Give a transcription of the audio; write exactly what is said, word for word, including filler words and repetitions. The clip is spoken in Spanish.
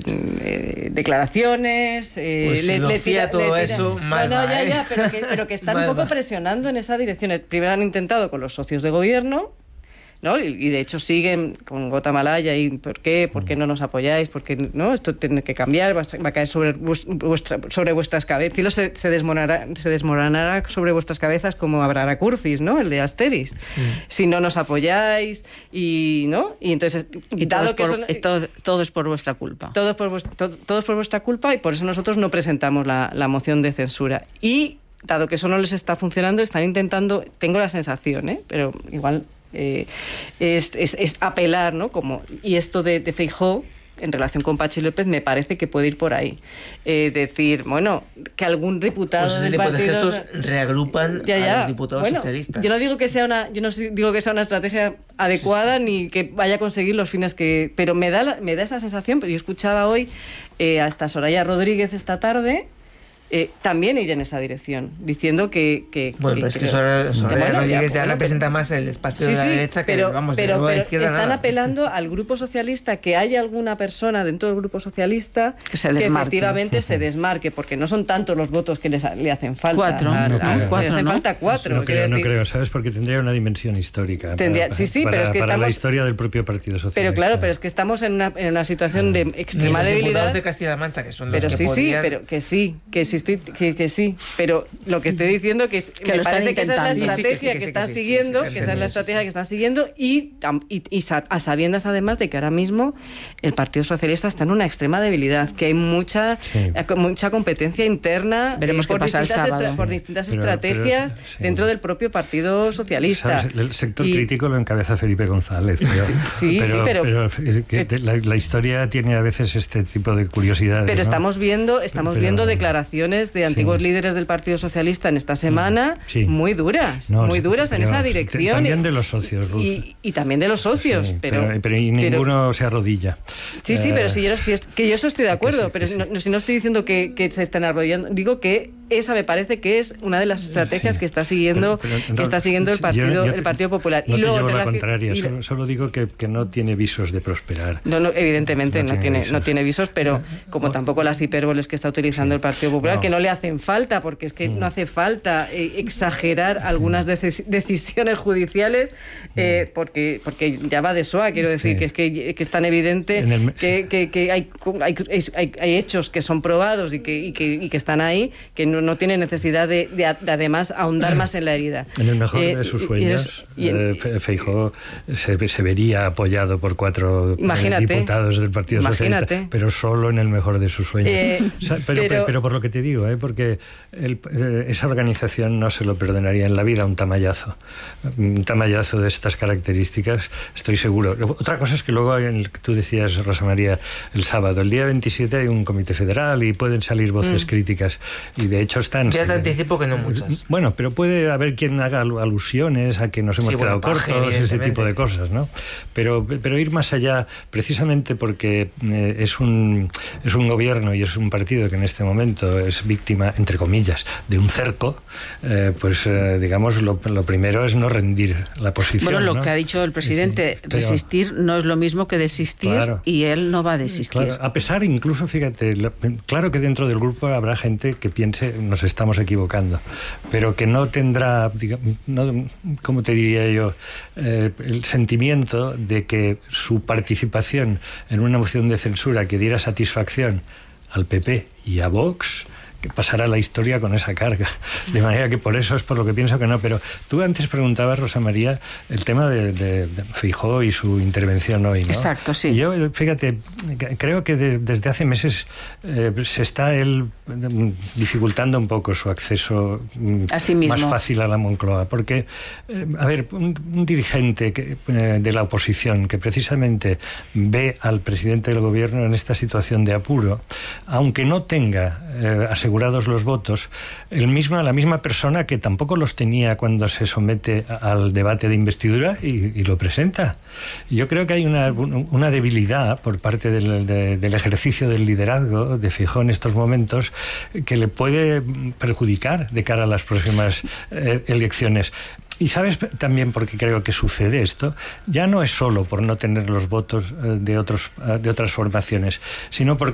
eh, declaraciones, eh, pues le, si le tira todo le tira, eso, mal no, no, va, ya, ¿eh? ya, pero que, pero que están mal un poco va. presionando en esa dirección. Primero han intentado con los socios de gobierno, ¿no? Y, y de hecho siguen con gota malaya y ¿por qué? ¿Por qué no nos apoyáis? ¿Por qué no? Esto tiene que cambiar, va a, va a caer sobre, vuestra, sobre vuestras cabezas. Cielo se, se, desmoronará, se desmoronará sobre vuestras cabezas como Abrara Curcis, ¿no? El de Asteris. Mm. Si no nos apoyáis y ¿no? Y entonces y dado todo, que es por, son, todo, todo es por vuestra culpa. Todo es por, vuestra, todo, todo es por vuestra culpa y por eso nosotros no presentamos la, la moción de censura. Y dado que eso no les está funcionando, están intentando, tengo la sensación, ¿eh? Pero igual Eh, es, es, es apelar, ¿no? Como, y esto de, de Feijóo, en relación con Patxi López, me parece que puede ir por ahí. Eh, decir, bueno, que algún diputado pues del tipo partido... de gestos reagrupan ya, ya. a los diputados bueno, socialistas. Yo no digo que sea una, yo no digo que sea una estrategia adecuada, sí, sí, ni que vaya a conseguir los fines que... Pero me da, la, me da esa sensación, pero yo escuchaba hoy eh, hasta Soraya Rodríguez esta tarde... Eh, también ir en esa dirección, diciendo que... que bueno, que, pero es que, que Soraya bueno, Rodríguez ya, bueno, representa pero, más el espacio sí, de la sí, derecha que, pero, vamos, pero, de la pero izquierda están nada. apelando al Grupo Socialista, que haya alguna persona dentro del Grupo Socialista que, se que efectivamente se desmarque, porque no son tantos los votos que les, le hacen falta. Cuatro, a, no, a, creo. cuatro, le hacen ¿no? falta cuatro. No creo, decir, no creo, ¿sabes? Porque tendría una dimensión histórica. Tendría, para, sí, sí, para, pero es que para estamos... la historia del propio Partido Socialista. Pero claro, pero es que estamos en una, en una situación de extrema los debilidad. diputados de Castilla-La Mancha, que son los pero que sí, podían... sí, pero que sí, que sí, estoy, que, que sí, pero lo que estoy diciendo que, es, que me lo parece que esa es la intentando. estrategia Sí, sí, que sí, que, que están sí, sí, siguiendo, sí, sí, que esa es la sí, sí, estrategia sí. que están siguiendo y, y, y a sabiendas además de que ahora mismo el Partido Socialista está en una extrema debilidad, que hay mucha sí. mucha competencia interna. Veremos eh, qué por pasa el sábado. Estra, por distintas pero, estrategias pero, sí. dentro del propio Partido Socialista. ¿Sabes? El sector y, crítico lo encabeza Felipe González. Pero, sí, pero, sí, pero, pero que que, la, la historia tiene a veces este tipo de curiosidades. Pero ¿no? estamos viendo, estamos pero, viendo declaraciones de antiguos sí. líderes del Partido Socialista en esta semana sí. muy duras, no, muy duras pero, en esa dirección. También de los socios, Ruth. Y, y también de los socios, sí, pero, pero, pero y ninguno pero, se arrodilla. Sí, sí, eh, pero si yo, si, que yo eso estoy de acuerdo, sí, pero sí. si, no, si no estoy diciendo que, que se estén arrodillando, digo que esa me parece que es una de las estrategias sí. que está siguiendo pero, pero, que está siguiendo el Partido, yo, yo te, el Partido Popular. No y luego te llevo la relacion, contraria, y, solo, solo digo que, que no tiene visos de prosperar. No, no, evidentemente no, no, tiene, visos. no tiene visos, pero como tampoco las hipérboles que está utilizando sí. el Partido Popular, no. que no le hacen falta, porque es que mm. no hace falta eh, exagerar algunas de- decisiones judiciales, eh, porque porque ya va de soa, quiero decir, sí. que es que, que es tan evidente el, que, sí. que, que hay, hay, hay, hay hechos que son probados y que, y que, y que están ahí, que no, no tiene necesidad de, de, de además ahondar más en la herida. En el mejor eh, de sus sueños, y en, eh, Feijóo se, se vería apoyado por cuatro eh, diputados del Partido imagínate. Socialista, pero solo en el mejor de sus sueños. Eh, o sea, pero, pero, pero, pero por lo que te digo, eh, porque el, eh, esa organización no se lo perdonaría en la vida un tamallazo. Un tamallazo de estas características, estoy seguro. Otra cosa es que luego, en el que tú decías, Rosa María, el sábado, el día veintisiete hay un comité federal y pueden salir voces mm. críticas, y de hecho están... Ya te anticipo que no muchas. Bueno, pero puede haber quien haga alusiones a que nos hemos sí, quedado bueno, cortos, ese tipo de cosas, ¿no? Pero, pero ir más allá, precisamente porque eh, es, un, es un gobierno y es un partido que en este momento es víctima, entre comillas, de un cerco, eh, pues eh, digamos, lo, lo primero es no rendir la posición. Bueno, lo ¿no? que ha dicho el presidente, sí, pero, resistir no es lo mismo que desistir, claro, y él no va a desistir. Claro, a pesar, incluso, fíjate, lo, claro que dentro del grupo habrá gente que piense nos estamos equivocando, pero que no tendrá, digamos, no, ¿cómo te diría yo? Eh, el sentimiento de que su participación en una moción de censura que diera satisfacción al P P y a Vox, que pasará la historia con esa carga. De manera que por eso es por lo que pienso que no. Pero tú antes preguntabas, Rosa María, el tema de, de, de Feijóo y su intervención hoy, ¿no? Exacto, sí. Y yo, fíjate, creo que de, desde hace meses eh, se está él dificultando un poco su acceso a sí mismo, más fácil a la Moncloa. Porque, eh, a ver, un, un dirigente que, eh, de la oposición que precisamente ve al presidente del gobierno en esta situación de apuro, aunque no tenga eh, asegurado los votos, el mismo, la misma persona que tampoco los tenía cuando se somete al debate de investidura y, y lo presenta. Yo creo que hay una, una debilidad por parte del, de, del ejercicio del liderazgo de Feijóo en estos momentos que le puede perjudicar de cara a las próximas eh, elecciones. Y sabes también por qué creo que sucede esto. Ya no es solo por no tener los votos de otros de otras formaciones, sino porque